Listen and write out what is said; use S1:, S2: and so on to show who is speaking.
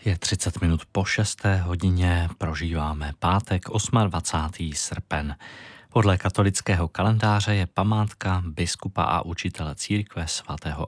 S1: Je 30 minut po 6. hodině, prožíváme pátek 28. srpen. Podle katolického kalendáře je památka biskupa a učitele církve svatého